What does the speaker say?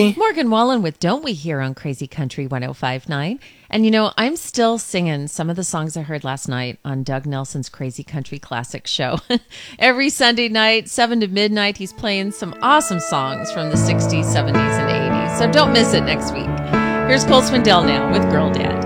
Molly. Morgan Wallen with Don't We here on Crazy Country 105.9. And I'm still singing some of the songs I heard last night on Doug Nelson's Crazy Country Classic show. Every Sunday night, 7 to midnight, he's playing some awesome songs from the 60s, 70s, and 80s. So don't miss it next week. Here's Cole Swindell now with Girl Dad.